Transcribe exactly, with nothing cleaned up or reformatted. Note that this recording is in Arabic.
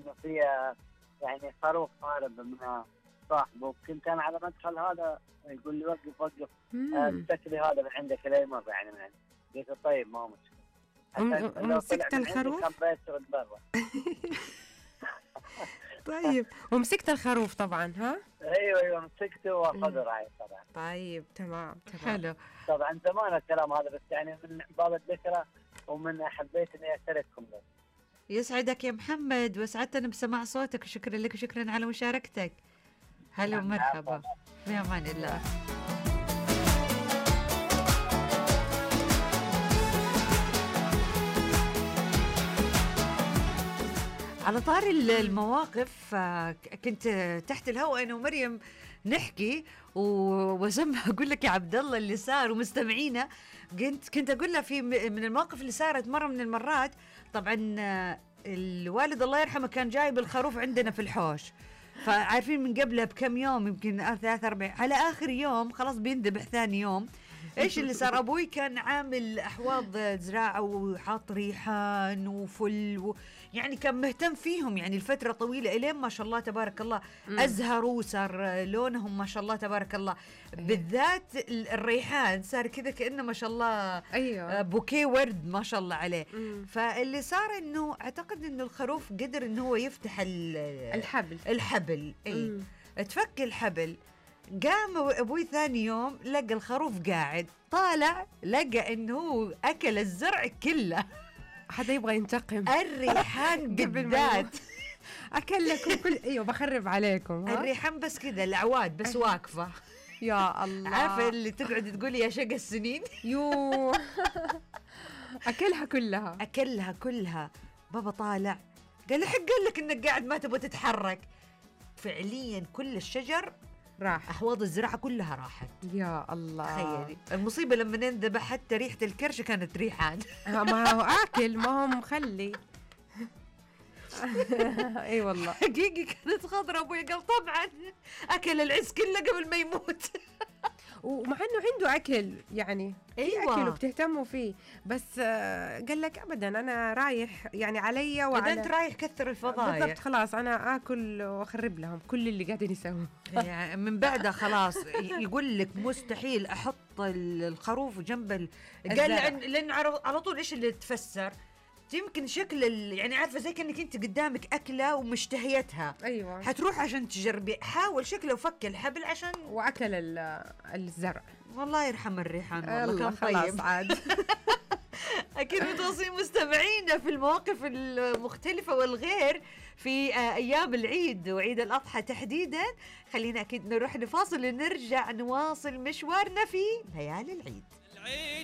انه في يعني خروف هارب من صاحبه، كنت انا على مدخل هذا يقول لي وقف وقف اشتكي هذا من عندك ليه مره يعني من عندي. قلت طيب ما مشكله. ومسكت الخروف؟ طيب ومسكت الخروف طبعا ها؟ ايوه ايوه مسكته واخذ رعاية طبعا. طيب تمام تمام حلو. طبعا زمان الكلام هذا بس يعني من باب الذكرى ومن حبيت اني اشارككم به. يسعدك يا محمد وسعدتنا بسماع صوتك وشكرا لك وشكرا على مشاركتك. هلا ومرحبا في امان الله. على طار المواقف كنت تحت الهواء انا ومريم نحكي وسمع اقول لك يا عبد الله اللي صار ومستمعينا. كنت كنت اقول له في من المواقف اللي صارت مره من المرات. طبعا الوالد الله يرحمه كان جايب الخروف عندنا في الحوش، فعارفين من قبلها بكم يوم يمكن ثلاثة أربعة على آخر يوم خلاص بيندبح ثاني يوم. إيش اللي صار؟ أبوي كان عامل أحواض زراعة وحاط ريحان وفل و... يعني كان مهتم فيهم يعني الفترة طويلة إلين ما شاء الله تبارك الله أزهروا وصار لونهم ما شاء الله تبارك الله. بالذات الريحان صار كذا كأنه ما شاء الله أيوة. بوكيه ورد ما شاء الله عليه. مم. فاللي صار إنه أعتقد إنه الخروف قدر إنه هو يفتح الحبل الحبل إيه تفك الحبل. قام أبوي ثاني يوم لقى الخروف قاعد طالع لقى إنه هو أكل الزرع كله. حدا يبغى ينتقم. الريحان بالذات أكل لكم كل أيوة بخرب عليكم. الريحان بس كده العواد بس واقفة. يا الله عارفة اللي تقعد تقول يا شق السنين. يو أكلها كلها أكلها كلها. بابا طالع قال حق قال لك إنك قاعد ما تبغى تتحرك. فعليا كل الشجر راح، أحواض الزراعة كلها راحت. يا الله تخيلي المصيبة لما ننذبح حتى ريحة الكرش كانت ريحان. ما هو آكل ما هو مخلي. اي والله حقيقي كانت خضرة. أبوي قال طبعا أكل العز كله قبل ما يموت. ومع انه عنده اكل يعني ايوه اكل وبتهتموا فيه بس قال لك ابدا انا رايح يعني علي وعلى انت رايح كثر الفضايح بالضبط. خلاص انا اكل واخرب لهم كل اللي قاعدين يسووه. يعني من بعدها خلاص يقول لك مستحيل احط الخروف جنب ال... قال لان على طول ايش اللي تفسر يمكن شكل ال... يعني عارفه زي كأنك انت قدامك اكله ومشتهيتها. ايوه حتروح عشان تجربي. حاول شكله وفك الحبل عشان واكل الزرع. والله يرحم الريحان والله كان طيب عاد. اكيد متواصلين مستمعينا في المواقف المختلفه والغير في ايام العيد وعيد الاضحى تحديدا. خلينا اكيد نروح نفاصل ونرجع نواصل مشوارنا في ليالي العيد.